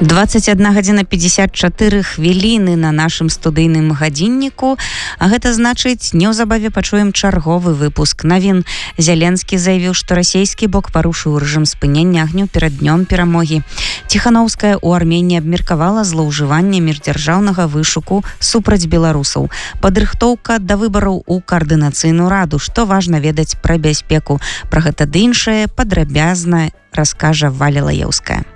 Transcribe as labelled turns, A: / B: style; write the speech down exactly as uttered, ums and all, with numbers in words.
A: двадцать одна гадзіна пятьдесят чатыры хвіліны на нашым студыйным гадзінніку. А гэта значыць, неўзабаве пачуем чарговы выпуск навін. Зеленскі заявіў, што расійскі бок парушыў рэжым спынення агню перад днём перамогі. Ціханаўская ў Арменіі абмеркавала злоўжыванне міждзяржаўнага вышуку супраць беларусаў. Падрыхтоўка да выбараў у каардынацыйную раду. Што важна ведаць пра бяспеку. Пра гэта ды іншае падрабязна раскажа Валя Лаеўская.